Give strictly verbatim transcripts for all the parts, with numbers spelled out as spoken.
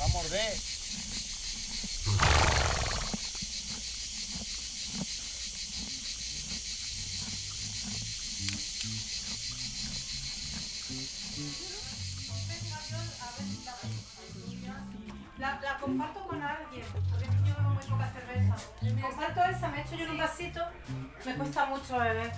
a morder. La, la comparto con alguien, porque yo bebo muy poca cerveza. Comparto esa, me echo yo en un vasito, me cuesta mucho beber.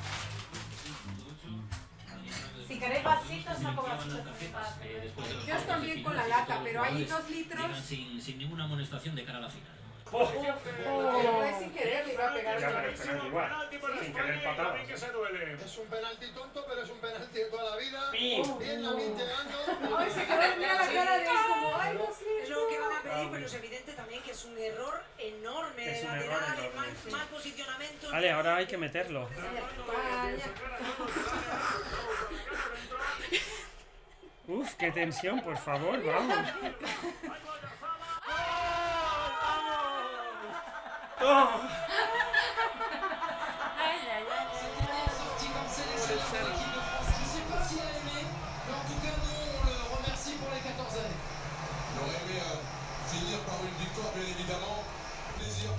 Si queréis vasitos, saco vasitos. Yo también con la lata, pero hay dos litros. Sin, sin ninguna amonestación de cara a la final. Oh, oh, es sin querer, le iba a pegar. Ya, pero es penalti igual. Sin querer patada. Es un penalti tonto, pero es un penalti de toda la vida. ¡Pim! Bien, Lamin llegando. Ay, se quedó mira la cara de él como, ay, no sé. Es lo que van a pedir, pero es evidente también que es un error enorme de Es un error lateral, enorme, mal, sí. mal posicionamiento. Vale, ahora hay que meterlo. Uf, qué tensión, por favor, vamos. ¡Oh! J'aurais aimé euh, finir par une victoire, bien évidemment. Plaisir.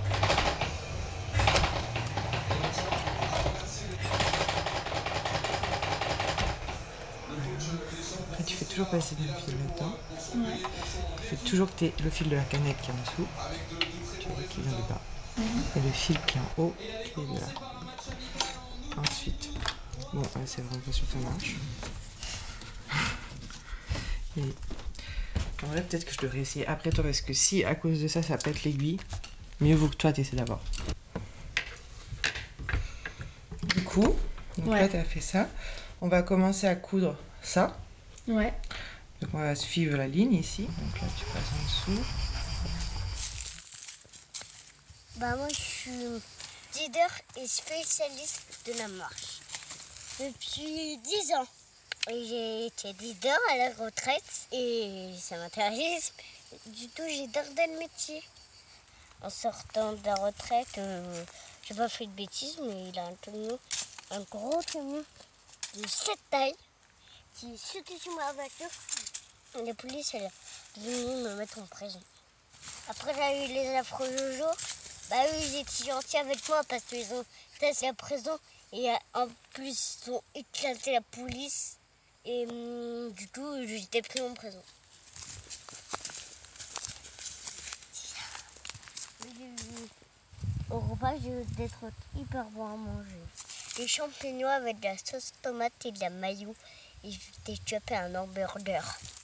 Après, tu fais toujours passer le fil là-dedans. Ouais. Tu fais toujours que t'aies le fil de la cannette qui est en dessous, tu vois, qui vient du bas. Mm-hmm. Et le fil qui est en haut, qui est de là. Ensuite, bon, là, c'est vraiment pas sûr que ça marche. Et en vrai, peut-être que je devrais essayer après toi, parce que si à cause de ça, ça pète l'aiguille, mieux vaut que toi t'essaies d'abord. Du coup, donc ouais. Là, t'as fait ça. On va commencer à coudre ça. Ouais. Donc on va suivre la ligne ici. Donc là tu passes en dessous. Bah moi je suis leader et spécialiste de la marche. Depuis dix ans. J'ai été leader à la retraite et ça m'intéresse. Du tout j'adore le métier. En sortant de la retraite, euh, j'ai pas fait de bêtises, mais il a un tonneau, un gros tonneau de cette taille qui est sauté sur ma voiture. La police elle est venue me mettre en prison. Après j'ai eu les affreux Jojo. Bah eux ils étaient gentils avec moi parce qu'ils ont tassé la prison et en plus ils ont éclaté la police et hum, du coup j'étais pris en prison. Au repas je vais d'être hyper bon à manger. Des champignons avec de la sauce tomate et de la mayo et je vais développer un hamburger.